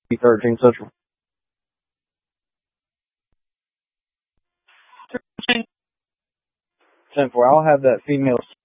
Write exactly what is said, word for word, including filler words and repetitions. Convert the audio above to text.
thirteen Central. ten four. I'll have that female